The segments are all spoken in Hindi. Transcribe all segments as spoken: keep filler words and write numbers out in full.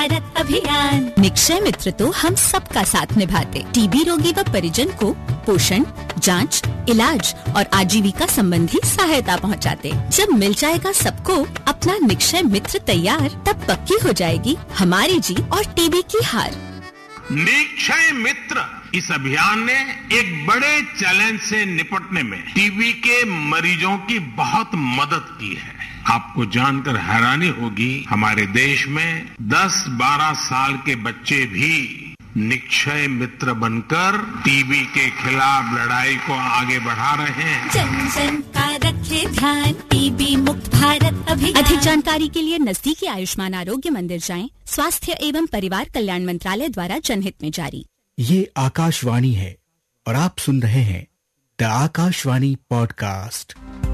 भारत अभियान। निक्षय मित्र तो हम सबका साथ निभाते, टीबी रोगी व परिजन को पोषण, जांच, इलाज और आजीविका संबंधी सहायता पहुंचाते। जब मिल जाएगा सबको अपना निक्षय मित्र तैयार, तब पक्की हो जाएगी हमारी जीत और टीबी की हार। निक्षय मित्र इस अभियान ने एक बड़े चैलेंज से निपटने में टीबी के मरीजों की बहुत मदद की है। आपको जानकर हैरानी होगी, हमारे देश में दस बारह साल के बच्चे भी निक्षय मित्र बनकर टीबी के खिलाफ लड़ाई को आगे बढ़ा रहे हैं। जन जन का रखे ध्यान, टीबी मुक्त भारत अभियान। अधिक जानकारी के लिए नजदीकी आयुष्मान आरोग्य मंदिर जाएं। स्वास्थ्य एवं परिवार कल्याण मंत्रालय द्वारा जनहित में जारी। ये आकाशवाणी है और आप सुन रहे हैं the Akashvani podcast.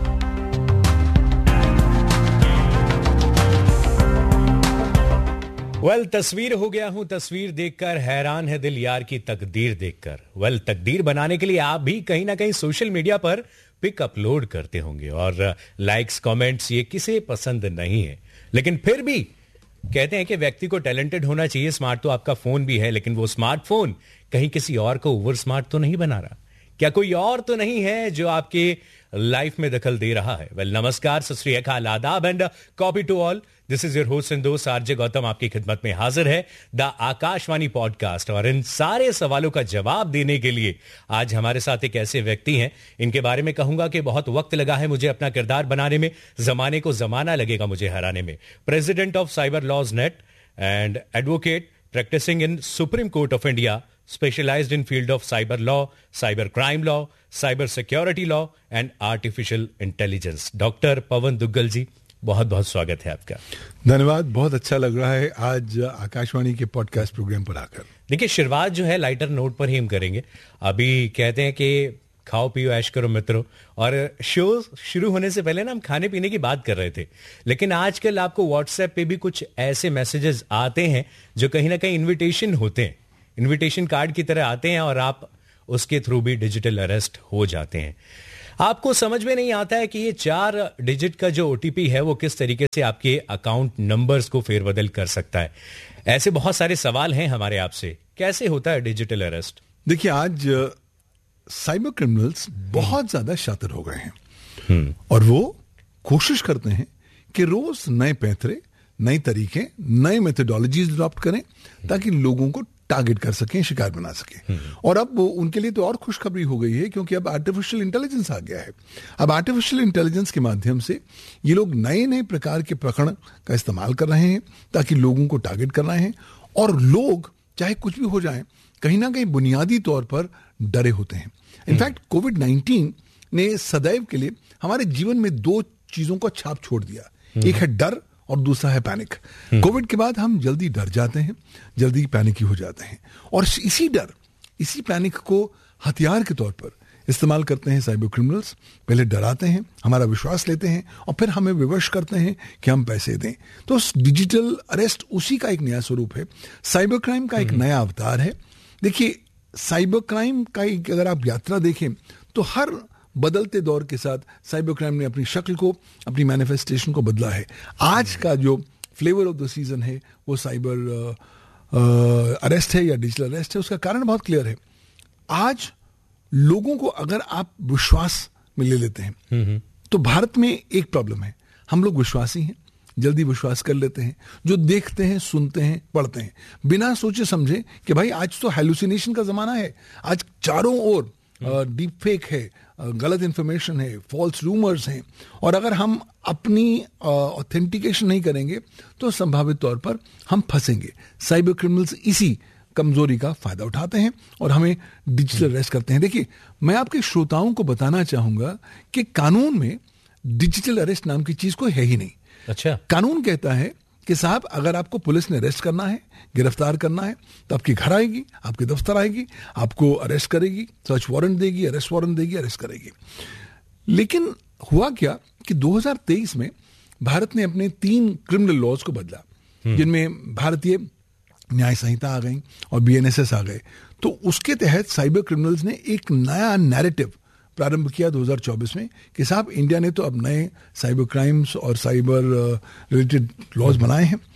Well well, तस्वीर हो गया हूं, तस्वीर देखकर हैरान है दिल यार की तकदीर देखकर। वेल well, तकदीर बनाने के लिए आप भी कहीं ना कहीं सोशल मीडिया पर पिक अपलोड करते होंगे और लाइक्स कमेंट्स ये किसे पसंद नहीं है, लेकिन फिर भी कहते हैं कि व्यक्ति को टैलेंटेड होना चाहिए। स्मार्ट तो आपका फोन भी है, लेकिन वो स्मार्टफोन कहीं किसी और को ओवर स्मार्ट तो नहीं बना रहा? क्या कोई और तो नहीं है जो आपके लाइफ में दखल दे रहा है? वेल well, नमस्कार, सत श्री अकाल, आदाब and copy to all. This is your host and दोस्त आरजे गौतम आपकी खिदमत में हाजिर है द आकाशवाणी पॉडकास्ट। और इन सारे सवालों का जवाब देने के लिए आज हमारे साथ एक ऐसे व्यक्ति हैं, इनके बारे में कहूंगा कि बहुत वक्त लगा है मुझे अपना किरदार बनाने में, जमाने को जमाना लगेगा मुझे हराने में। President of cyber laws net and advocate practising in supreme court of India, specialized in field of cyber law, cyber crime law, cyber security law and artificial intelligence। Doctor पवन दुग्गल जी, बहुत बहुत स्वागत है आपका। धन्यवाद, बहुत अच्छा लग रहा है आज आकाशवाणी के पॉडकास्ट प्रोग्राम पर आकर। देखिए, शुरुआत जो है लाइटर नोट पर ही हम करेंगे। अभी कहते हैं कि खाओ पियो ऐश करो मित्रों, और शो शुरू होने से पहले ना हम खाने पीने की बात कर रहे थे, लेकिन आजकल आपको व्हाट्सएप पे भी कुछ ऐसे मैसेजेस आते हैं जो कहीं ना कहीं इन्विटेशन होते हैं, इनविटेशन कार्ड की तरह आते हैं और आप उसके थ्रू भी डिजिटल अरेस्ट हो जाते हैं। आपको समझ में नहीं आता है कि ये चार डिजिट का जो ओटीपी है वो किस तरीके से आपके अकाउंट नंबर्स को फेरबदल कर सकता है। ऐसे बहुत सारे सवाल हैं हमारे आपसे, कैसे होता है डिजिटल अरेस्ट? देखिए, आज साइबर क्रिमिनल्स बहुत ज्यादा शातिर हो गए हैं और वो कोशिश करते हैं कि रोज नए पैंतरे, नए तरीके, नए मेथोडोलॉजीज अडॉप्ट करें ताकि लोगों को टारगेट कर सकें, शिकार बना सकें। और अब वो उनके लिए तो और खुशखबरी हो गई है, क्योंकि अब आर्टिफिशियल इंटेलिजेंस आ गया है। अब आर्टिफिशियल इंटेलिजेंस के माध्यम से ये लोग नए नए प्रकार के प्रकरण का इस्तेमाल कर रहे हैं ताकि लोगों को टारगेट कर रहे हैं, और लोग चाहे कुछ भी हो जाए कहीं ना कहीं बुनियादी तौर पर डरे होते हैं। इनफैक्ट कोविड नाइन्टीन ने सदैव के लिए हमारे जीवन में दो चीजों को छाप छोड़ दिया, एक है डर और दूसरा है पैनिक। कोविड के बाद हम जल्दी डर जाते हैं, जल्दी पैनिकी हो जाते हैं, और इसी डर, इसी पैनिक को हथियार के तौर पर इस्तेमाल करते हैं साइबर क्रिमिनल्स। पहले डराते हैं, हमारा विश्वास लेते हैं और फिर हमें विवश करते हैं कि हम पैसे दें। तो डिजिटल अरेस्ट उसी का एक नया स्वरूप है, साइबर क्राइम का एक नया अवतार है। देखिए, साइबर क्राइम का एक अगर आप यात्रा देखें तो हर बदलते दौर के साथ साइबर क्राइम ने अपनी शक्ल को, अपनी मैनिफेस्टेशन को बदला है। आज का जो फ्लेवर ऑफ द सीजन है वो साइबर अरेस्ट है या डिजिटल अरेस्ट है। उसका कारण बहुत क्लियर है। आज लोगों को अगर आप विश्वास में ले लेते हैं तो भारत में एक प्रॉब्लम है, हम लोग विश्वासी हैं, जल्दी विश्वास कर लेते हैं। जो देखते हैं, सुनते हैं, पढ़ते हैं, बिना सोचे समझे कि भाई आज तो हेलुसिनेशन का जमाना है, आज चारों ओर डीप फेक है, गलत इंफॉर्मेशन है, फॉल्स रूमर्स हैं, और अगर हम अपनी ऑथेंटिकेशन नहीं करेंगे तो संभावित तौर पर हम फंसेंगे। साइबर क्रिमिनल्स इसी कमजोरी का फायदा उठाते हैं और हमें डिजिटल अरेस्ट करते हैं। देखिए, मैं आपके श्रोताओं को बताना चाहूंगा कि कानून में डिजिटल अरेस्ट नाम की चीज कोई है ही नहीं। अच्छा, कानून कहता है कि साहब, अगर आपको पुलिस ने अरेस्ट करना है, गिरफ्तार करना है, तो आपके घर आएगी, आपके दफ्तर आएगी, आपको अरेस्ट करेगी, सर्च वारंट देगी, अरेस्ट वारंट देगी, अरेस्ट करेगी। लेकिन हुआ क्या कि दो हज़ार तेईस में भारत ने अपने तीन क्रिमिनल लॉज को बदला, जिनमें भारतीय न्याय संहिता आ गई और बीएनएसएस आ गए। तो उसके तहत साइबर क्रिमिनल्स ने एक नया नैरेटिव प्रारंभ किया दो हज़ार चौबीस में कि साहब, इंडिया ने तो अब नए साइबर क्राइम्स और साइबर रिलेटेड लॉज बनाए हैं, तो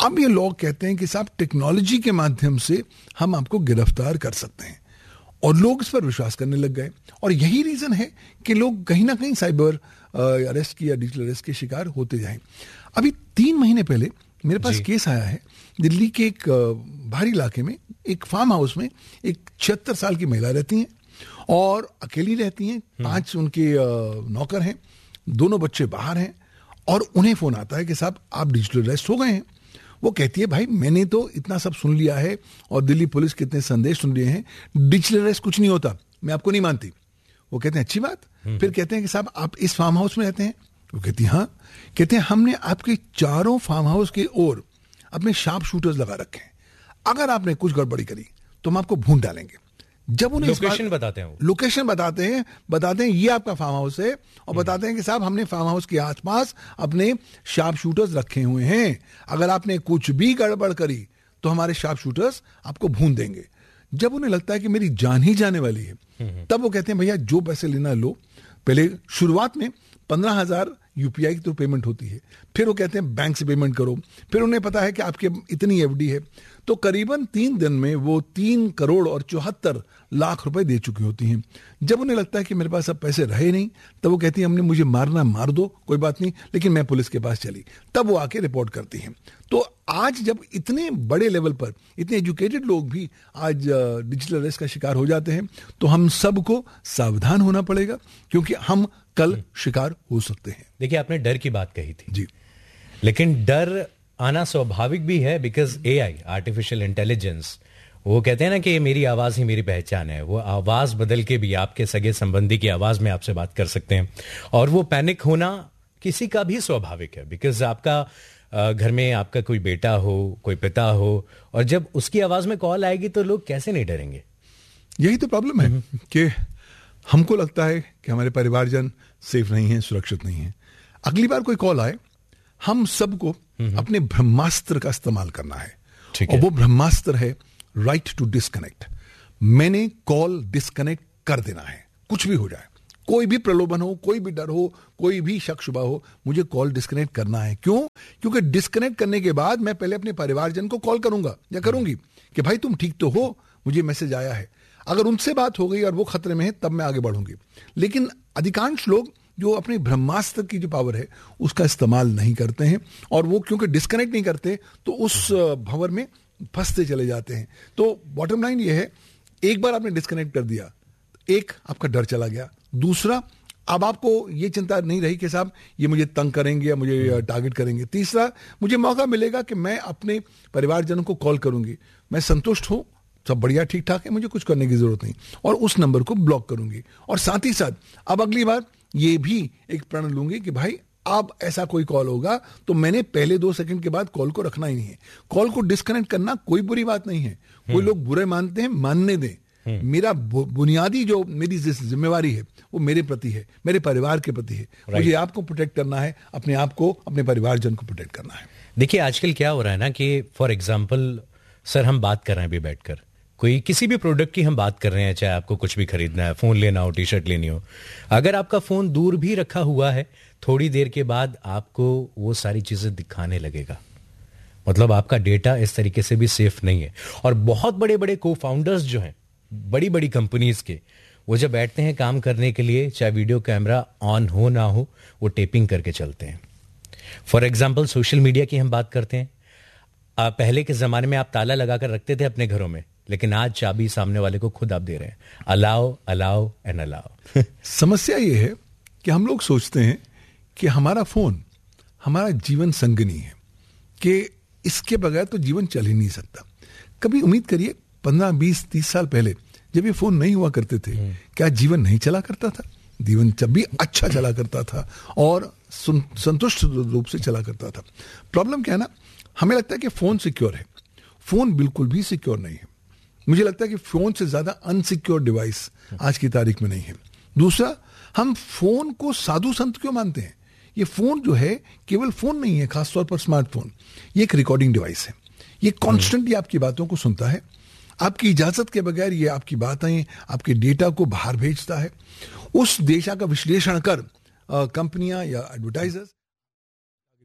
अब ये लोग कहते हैं कि साहब टेक्नोलॉजी के माध्यम से हम आपको गिरफ्तार कर सकते हैं, और लोग इस पर विश्वास करने लग गए। और यही रीजन है कि लोग कहीं ना कहीं साइबर अरेस्ट की या डिजिटल अरेस्ट के शिकार होते जाएं। अभी तीन महीने पहले मेरे पास केस आया है, दिल्ली के एक बाहरी इलाके में एक फार्म हाउस में एक छिहत्तर साल की महिला रहती हैं और अकेली रहती हैं, पांच उनके नौकर हैं, दोनों बच्चे बाहर हैं, और उन्हें फोन आता है कि साहब आप डिजिटल अरेस्ट हो गए हैं। वो कहती है भाई मैंने तो इतना सब सुन लिया है और दिल्ली पुलिस के इतने संदेश सुन लिए हैं, डिजिटल अरेस्ट कुछ नहीं होता, मैं आपको नहीं मानती। वो कहते हैं अच्छी बात। फिर कहते हैं कि साहब आप इस फार्म हाउस में रहते हैं? वो कहती है हाँ। कहते हैं हमने आपके चारों फार्म हाउस के ओर अपने शार्प शूटर्स लगा रखे हैं, अगर आपने कुछ गड़बड़ी करी तो हम आपको भून डालेंगे। जब उन्हें लोकेशन बताते हैं, लोकेशन बताते हैं बताते हैं ये आपका फार्म हाउस है, और बताते हैं कि साहब हमने फार्म हाउस के आसपास अपने शार्प शूटर्स रखे हुए हैं, अगर आपने कुछ भी गड़बड़ करी तो हमारे शार्प शूटर्स आपको भून देंगे। जब उन्हें लगता है कि मेरी जान ही जाने वाली है, तब वो कहते हैं भैया जो पैसे लेना लो। पहले शुरुआत में पंद्रह हजार यूपीआई की तो पेमेंट होती है, फिर वो कहते हैं बैंक से पेमेंट करो, फिर उन्हें पता है कि आपके इतनी एफडी है, तो करीबन तीन दिन में वो तीन करोड़ और चौहत्तर लाख रुपए दे चुकी होती हैं। जब उन्हें लगता है कि मेरे पास अब पैसे रहे नहीं, तब वो कहती है हमने मुझे मारना मार दो कोई बात नहीं, लेकिन मैं पुलिस के पास चली। तब वो आके रिपोर्ट करती हैं। तो आज जब इतने बड़े लेवल पर इतने एजुकेटेड लोग भी आज डिजिटल अरेस्ट का शिकार हो जाते हैं, तो हम सबको सावधान होना पड़ेगा, क्योंकि हम कल शिकार हो सकते हैं। देखिए आपने डर की बात कही थी जी, लेकिन डर आना स्वाभाविक भी है, बिकॉज एआई, आर्टिफिशियल इंटेलिजेंस, वो कहते हैं ना कि मेरी आवाज ही मेरी पहचान है, वो आवाज बदल के भी आपके सगे संबंधी की आवाज में आपसे बात कर सकते हैं, और वो पैनिक होना किसी का भी स्वाभाविक है, बिकॉज आपका घर में आपका कोई बेटा हो, कोई पिता हो, और जब उसकी आवाज में कॉल आएगी तो लोग कैसे नहीं डरेंगे? यही तो प्रॉब्लम है कि हमको लगता है कि हमारे परिवारजन सेफ नहीं है, सुरक्षित नहीं है। अगली बार कोई कॉल आए, हम सबको अपने ब्रह्मास्त्र का इस्तेमाल करना है, और वो ब्रह्मास्त्र है राइट टू डिस्कनेक्ट। मैंने कॉल डिस्कनेक्ट कर देना है, कुछ भी हो जाए, कोई भी प्रलोभन हो, कोई भी डर हो, कोई भी शक शुबा हो, मुझे कॉल डिस्कनेक्ट करना है। क्यों? क्योंकि डिस्कनेक्ट करने के बाद मैं पहले अपने परिवारजन को कॉल करूंगा या करूंगी कि भाई तुम ठीक तो हो, मुझे मैसेज आया है। अगर उनसे बात हो गई और वो खतरे में है, तब मैं आगे बढ़ूंगी। लेकिन अधिकांश लोग जो अपने ब्रह्मास्त्र की जो पावर है उसका इस्तेमाल नहीं करते हैं, और वो क्योंकि डिस्कनेक्ट नहीं करते तो उस भंवर में फंसते चले जाते हैं। तो बॉटम लाइन ये है, एक बार आपने डिस्कनेक्ट कर दिया, एक आपका डर चला गया, दूसरा अब आपको ये चिंता नहीं रही कि साहब ये मुझे तंग करेंगे या मुझे टारगेट करेंगे, तीसरा मुझे मौका मिलेगा कि मैं अपने परिवारजनों को कॉल करूंगी, मैं संतुष्ट हूं, सब बढ़िया ठीक ठाक है, मुझे कुछ करने की जरूरत नहीं, और उस नंबर को ब्लॉक करूंगी। और साथ ही साथ अब अगली बार ये भी एक प्रण लूंगी कि भाई अब ऐसा कोई कॉल होगा तो मैंने पहले दो सेकंड के बाद कॉल को रखना ही नहीं है। कॉल को डिस्कनेक्ट करना कोई बुरी बात नहीं है, कोई लोग बुरे मानते हैं, मानने दें। मेरा बुनियादी जो मेरी जिम्मेवारी है वो मेरे प्रति है, मेरे परिवार के प्रति है। मुझे आपको प्रोटेक्ट करना है, अपने आप को, अपने परिवारजन को प्रोटेक्ट करना है। देखिए आजकल क्या हो रहा है ना कि फॉर एग्जाम्पल सर हम बात कर रहे हैं अभी बैठकर, कोई किसी भी प्रोडक्ट की हम बात कर रहे हैं, चाहे आपको कुछ भी खरीदना है, फोन लेना हो, टी शर्ट लेनी हो, अगर आपका फोन दूर भी रखा हुआ है, थोड़ी देर के बाद आपको वो सारी चीजें दिखाने लगेगा। मतलब आपका डेटा इस तरीके से भी सेफ नहीं है। और बहुत बड़े बड़े को फाउंडर्स जो हैं बड़ी बड़ी कंपनीज के, वो जब बैठते हैं काम करने के लिए, चाहे वीडियो कैमरा ऑन हो ना हो, वो टेपिंग करके चलते हैं। फॉर एग्जाम्पल सोशल मीडिया की हम बात करते हैं, आ, पहले के जमाने में आप ताला लगाकर रखते थे अपने घरों में, लेकिन आज चाबी सामने वाले को खुद आप दे रहे हैं। Allow allow and allow. समस्या ये है कि हम लोग सोचते हैं कि हमारा फोन हमारा जीवन संगनी है, कि इसके बगैर तो जीवन चल ही नहीं सकता। कभी उम्मीद करिए पंद्रह बीस तीस साल पहले जब ये फोन नहीं हुआ करते थे, क्या जीवन नहीं चला करता था? जीवन जब भी अच्छा चला करता था और संतुष्ट रूप से चला करता था। प्रॉब्लम क्या है ना, हमें लगता है कि फोन सिक्योर है, फोन बिल्कुल भी सिक्योर नहीं है। मुझे लगता है कि फोन से ज्यादा अनसिक्योर डिवाइस आज की तारीख में नहीं है। दूसरा, हम फोन को साधु संत क्यों मानते हैं? ये फोन जो है केवल फोन नहीं है, खासतौर पर स्मार्टफोन, ये एक रिकॉर्डिंग डिवाइस है। ये कॉन्स्टेंटली आपकी बातों को सुनता है, आपकी इजाजत के बगैर ये आपकी बातें, आपके डेटा को बाहर भेजता है। उस डेटा का विश्लेषण कर कंपनियां या एडवर्टाइजर्स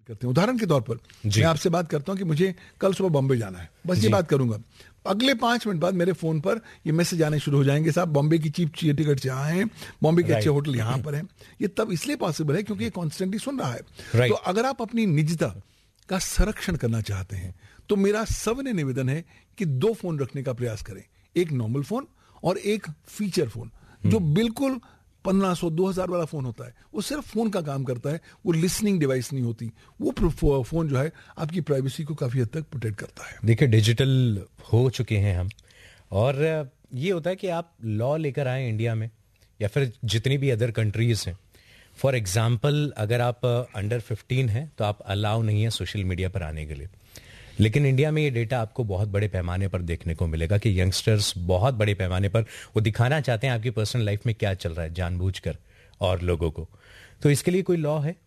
करते हैं। उदाहरण के तौर पर मैं आपसे बात करता हूं कि मुझे कल सुबह बॉम्बे जाना है, बस ये बात करूंगा, अगले पांच मिनट बाद मेरे फोन पर ये मैसेज आने शुरू हो जाएंगे, साहब बॉम्बे की चीप टिकट यहाँ है, बॉम्बे के अच्छे होटल यहाँ पर हैं। ये तब इसलिए पॉसिबल है क्योंकि ये कॉन्स्टेंटली सुन रहा है। तो अगर आप अपनी निजता का संरक्षण करना चाहते हैं तो मेरा सविनय निवेदन है कि दो फोन रखने का प्रयास करें, एक नॉर्मल फोन और एक फीचर फोन जो बिल्कुल पंद्रह सौ दो हजार वाला फोन होता है। वो सिर्फ फोन का काम करता है, वो लिसनिंग डिवाइस नहीं होती। वो फोन जो है आपकी प्राइवेसी को काफी हद तक प्रोटेक्ट करता है। देखिए डिजिटल हो चुके हैं हम, और ये होता है कि आप लॉ लेकर आए इंडिया में या फिर जितनी भी अदर कंट्रीज हैं। फॉर एग्जाम्पल अगर आप अंडर फिफ्टीन हैं तो आप अलाउ नहीं है सोशल मीडिया पर आने के लिए, लेकिन इंडिया में ये डेटा आपको बहुत बड़े पैमाने पर देखने को मिलेगा कि यंगस्टर्स बहुत बड़े पैमाने पर वो दिखाना चाहते हैं आपकी पर्सनल लाइफ में क्या चल रहा है जानबूझकर और लोगों को। तो इसके लिए कोई लॉ है?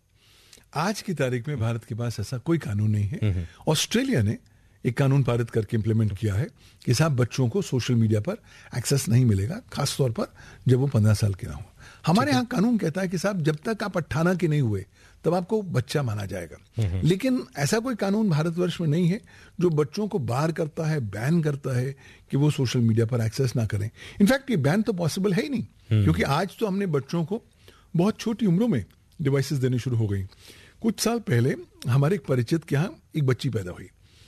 आज की तारीख में भारत के पास ऐसा कोई कानून नहीं है। ऑस्ट्रेलिया ने एक कानून पारित करके इंप्लीमेंट किया है कि साहब बच्चों को सोशल मीडिया पर एक्सेस नहीं मिलेगा, खासतौर पर जब वो पंद्रह साल के ना हो। हमारे यहाँ कानून कहता है कि साहब जब तक आप अट्ठारह के नहीं हुए तब आपको बच्चा माना जाएगा। लेकिन ऐसा कोई कानून भारतवर्ष में नहीं है जो बच्चों को बार करता है, बैन करता है कि वो सोशल मीडिया पर एक्सेस ना करें। इनफैक्ट ये बैन तो पॉसिबल है ही नहीं, क्योंकि आज तो हमने बच्चों को बहुत छोटी उम्रों में डिवाइसेस देने शुरू हो गई। कुछ साल पहले हमारे एक परिचित के यहाँ एक बच्ची पैदा हुई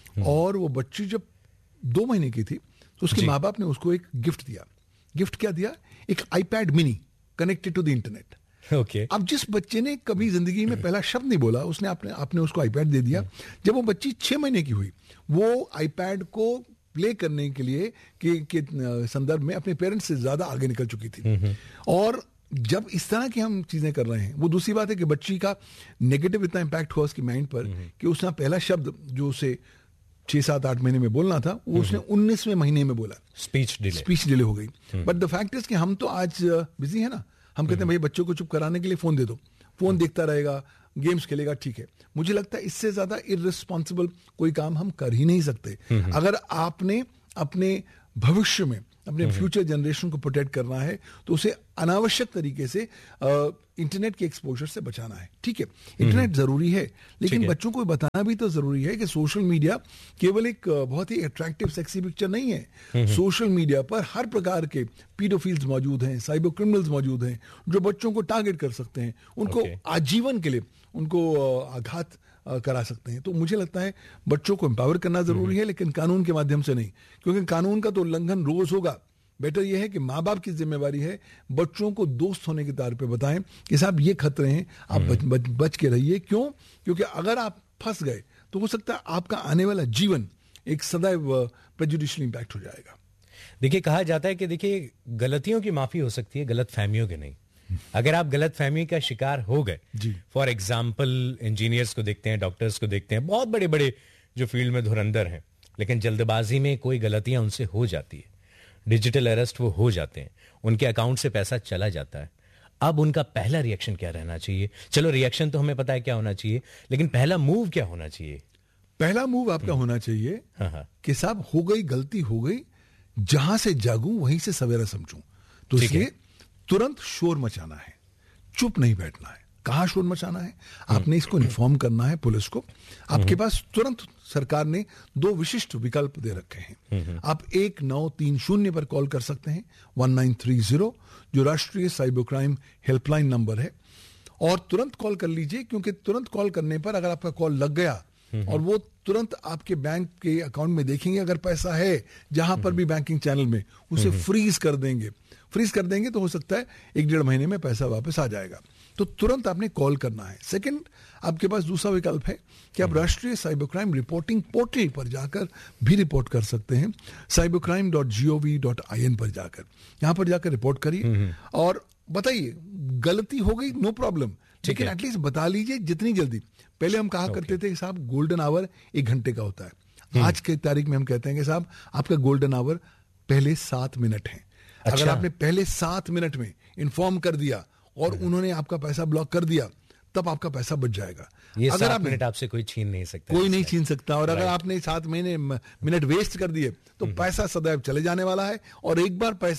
और वो बच्ची जब दो महीने की थी तो उसके माँ बाप ने उसको एक गिफ्ट दिया। गिफ्ट क्या दिया? एक iPad mini connected to the internet. Okay. अब जिस बच्चे ने कभी जिंदगी में पहला शब्द नहीं बोला, उसने आपने आपने उसको आईपैड दे दिया। जब वो बच्ची छह महीने की हुई, वो आईपैड को प्ले करने के लिए के, के संदर्भ में अपने पेरेंट्स से ज्यादा आगे निकल चुकी थी। और जब इस तरह की हम चीजें कर रहे हैं, वो दूसरी बात है कि बच्ची का नेगेटिव इतना इंपैक्ट हुआ उसकी माइंड पर कि उसने पहला शब्द जो उसे छह सात आठ महीने में बोलना था वो उसने उन्नीसवें महीने में बोला। स्पीच डिले स्पीच डिले हो गई। बट द फैक्ट इज कि हम तो आज बिजी है ना, हम कहते हैं भाई बच्चों को चुप कराने के लिए फोन दे दो, फोन देखता रहेगा, गेम्स खेलेगा, ठीक है। मुझे लगता है इससे ज्यादा इररिस्पॉन्सिबल कोई काम हम कर ही नहीं सकते। अगर आपने अपने भविष्य में अपने फ्यूचर जनरेशन को प्रोटेक्ट करना है तो उसे अनावश्यक तरीके से इंटरनेट के एक्सपोजर से बचाना है। ठीक है, इंटरनेट जरूरी है, लेकिन बच्चों को बताना भी तो जरूरी है कि सोशल मीडिया केवल एक बहुत ही अट्रैक्टिव सेक्सी पिक्चर नहीं है। सोशल मीडिया पर हर प्रकार के पीडोफिल्स मौजूद हैं, साइबर क्रिमिनल्स मौजूद हैं जो बच्चों को टारगेट कर सकते हैं, उनको आजीवन के लिए उनको आघात करा सकते हैं। तो मुझे लगता है बच्चों को एम्पावर करना जरूरी है, लेकिन कानून के माध्यम से नहीं, क्योंकि कानून का तो उल्लंघन रोज होगा। बेटर यह है कि माँ बाप की जिम्मेवारी है बच्चों को दोस्त होने के तौर पे बताएं कि साहब ये खतरे हैं, आप बच, बच, बच के रहिए। क्यों? क्योंकि अगर आप फंस गए तो हो सकता है आपका आने वाला जीवन एक सदैव प्रेजुडिशियल इंपैक्ट हो जाएगा। देखिए, कहा जाता है कि देखिए गलतियों की माफी हो सकती है, गलत फहमियों की नहीं। अगर आप गलत फहमी का शिकार हो गए, फॉर एग्जाम्पल इंजीनियर्स को देखते हैं, डॉक्टर्स को देखते हैं, बहुत बड़े बड़े जो फील्ड में धुरंधर हैं, लेकिन जल्दबाजी में कोई गलतियां उनसे हो जाती है, डिजिटल अरेस्ट वो हो जाते हैं, उनके अकाउंट से पैसा चला जाता है। अब उनका पहला रिएक्शन क्या रहना चाहिए? चलो रिएक्शन तो हमें पता है क्या होना चाहिए, लेकिन पहला मूव क्या होना चाहिए? पहला मूव आपका होना चाहिए हाँ हाँ। कि साहब हो गई, गलती हो गई, जहां से जागूं वहीं से सवेरा समझूं। तो इसलिए तुरंत शोर मचाना है, चुप नहीं बैठना है। कहां शोर मचाना है? आपने इसको इन्फॉर्म करना है पुलिस को। आपके पास तुरंत सरकार ने दो विशिष्ट विकल्प दे रखे हैं। आप एक नौ तीन शून्य पर कॉल कर सकते हैं, वन नाइन थ्री जीरो, जो राष्ट्रीय साइबर क्राइम हेल्पलाइन नंबर है, और तुरंत कॉल कर लीजिए, क्योंकि तुरंत कॉल करने पर अगर आपका कॉल लग गया और वो तुरंत आपके बैंक के अकाउंट में देखेंगे, अगर पैसा है जहां पर भी बैंकिंग चैनल में, उसे फ्रीज कर देंगे। फ्रीज कर देंगे तो हो सकता है एक डेढ़ महीने में पैसा वापस आ जाएगा। तो तुरंत आपने कॉल करना है। सेकंड, आपके पास दूसरा विकल्प है कि आप राष्ट्रीय साइबर क्राइम रिपोर्टिंग पोर्टल पर जाकर भी रिपोर्ट कर सकते हैं, cyber crime dot G O V dot I N पर जाकर। यहां पर जाकर रिपोर्ट करिए और बताइए गलती हो गई, नो प्रॉब्लम, लेकिन एटलीस्ट बता लीजिए जितनी जल्दी। पहले हम कहा करते थे कि साहब गोल्डन आवर एक घंटे का होता है। आज की तारीख में हम कहते हैं कि साहब आपका गोल्डन आवर पहले सात मिनट है। अच्छा। अगर आपने पहले सात मिनट में इन्फॉर्म कर दिया और उन्होंने आपका पैसा ब्लॉक कर दिया, तब आपका पैसा बच जाएगा। ये अगर आप मिनट आपसे कोई छीन नहीं सकता, कोई नहीं छीन सकता। और अगर आपने सात महीने मिनट वेस्ट कर दिए तो पैसा सदैव चले जाने वाला है। और एक बार पैसा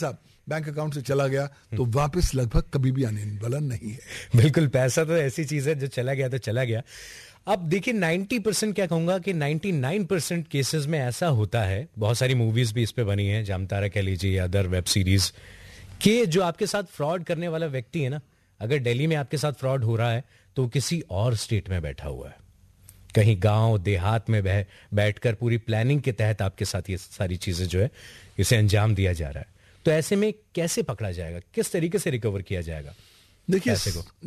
बैंक अकाउंट से चला गया तो वापस लगभग कभी भी आने वाला नहीं है। बिल्कुल, पैसा तो ऐसी चीज है जो चला गया तो चला गया। अब देखिए नब्बे परसेंट क्या कहूंगा कि निन्यानवे परसेंट केसेस में ऐसा होता है, बहुत सारी मूवीज भी इस पे बनी है, जामतारा कह लीजिए या अदर वेब सीरीज, कि जो आपके साथ फ्रॉड करने वाला व्यक्ति है ना, अगर दिल्ली में आपके साथ फ्रॉड हो रहा है तो किसी और स्टेट में बैठा हुआ है, कहीं गांव देहात में बह, बैठकर पूरी प्लानिंग के तहत आपके साथ ये सारी चीजें जो है इसे अंजाम दिया जा रहा है। तो ऐसे में कैसे पकड़ा जाएगा, किस तरीके से रिकवर किया जाएगा? देखिए,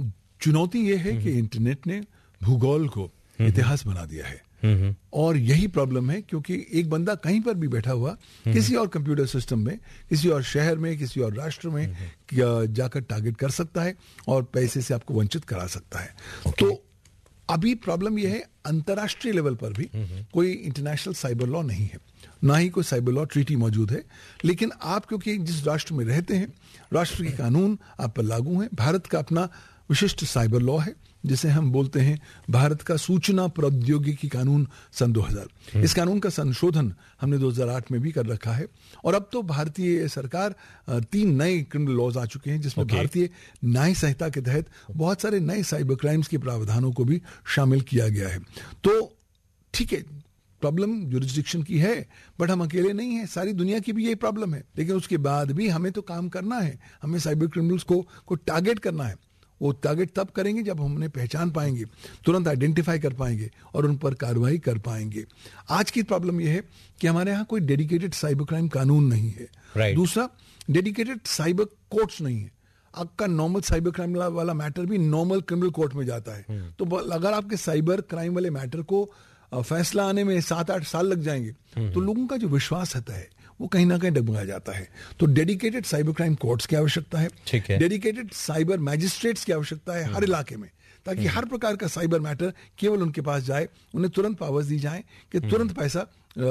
चुनौती ये है कि इंटरनेट ने भूगोल को इतिहास बना दिया है, और यही प्रॉब्लम है क्योंकि एक बंदा कहीं पर भी बैठा हुआ किसी और कंप्यूटर सिस्टम में, किसी और शहर में, किसी और राष्ट्र में जाकर टारगेट कर सकता है और पैसे से आपको वंचित करा सकता है। okay. तो अभी प्रॉब्लम यह है, अंतर्राष्ट्रीय लेवल पर भी कोई इंटरनेशनल साइबर लॉ नहीं है, ना ही कोई साइबर लॉ ट्रीटी मौजूद है, लेकिन आप क्योंकि जिस राष्ट्र में रहते हैं, राष्ट्र के कानून आप पर लागू हैं। भारत का अपना विशिष्ट साइबर लॉ है जिसे हम बोलते हैं भारत का सूचना प्रौद्योगिकी कानून सन दो हज़ार। इस कानून का संशोधन हमने दो हज़ार आठ में भी कर रखा है, और अब तो भारतीय सरकार तीन नए क्रिमिनल लॉज आ चुके हैं जिसमें okay. भारतीय न्याय संहिता के तहत बहुत सारे नए साइबर क्राइम्स के प्रावधानों को भी शामिल किया गया है। तो ठीक है, प्रॉब्लम जुरिस्डिक्शन की है, बट हम अकेले नहीं हैं, सारी दुनिया की भी यही प्रॉब्लम है, लेकिन उसके बाद भी हमें तो काम करना है, हमें साइबर क्रिमिनल्स को को टारगेट करना है। वो टारगेट तब करेंगे जब हम उन्हें पहचान पाएंगे, तुरंत आइडेंटिफाई कर पाएंगे और उन पर कार्रवाई कर पाएंगे। आज की प्रॉब्लम यह है कि हमारे यहाँ कोई डेडिकेटेड साइबर क्राइम कानून नहीं है। right. दूसरा, डेडिकेटेड साइबर कोर्ट्स नहीं है। आपका नॉर्मल साइबर क्राइम वाला मैटर भी नॉर्मल क्रिमिनल कोर्ट में जाता है। hmm. तो अगर आपके साइबर क्राइम वाले मैटर को फैसला आने में सात आठ साल लग जाएंगे hmm. तो लोगों का जो विश्वास रहता है वो कहीं ना कहीं डगमगाया जाता है। तो डेडिकेटेड साइबर क्राइम कोर्ट्स की आवश्यकता है, है। डेडिकेटेड साइबर मैजिस्ट्रेट्स की आवश्यकता है हर इलाके में, ताकि हर प्रकार का साइबर मैटर केवल उनके पास जाए, उन्हें तुरंत पावर्स दी जाए कि तुरंत पैसा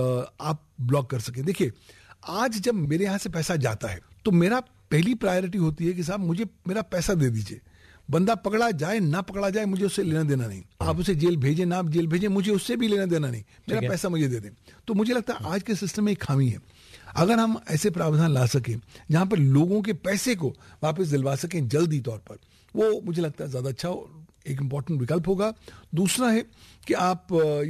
आप ब्लॉक कर सके। देखिए, आज जब मेरे यहां से पैसा जाता है तो मेरा पहली प्रायोरिटी होती है कि साहब मुझे मेरा पैसा दे दीजिए। बंदा पकड़ा जाए ना पकड़ा जाए मुझे उससे लेना देना नहीं, आप उसे जेल भेजें ना आप जेल भेजें, मुझे उससे भी लेना देना नहीं, मेरा पैसा मुझे दे दें। तो मुझे लगता है आज के सिस्टम में एक खामी है। अगर हम ऐसे प्रावधान ला सकें जहां पर लोगों के पैसे को वापस दिलवा सकें जल्दी तौर पर, वो मुझे लगता है ज्यादा अच्छा एक इंपॉर्टेंट विकल्प होगा। दूसरा है कि आप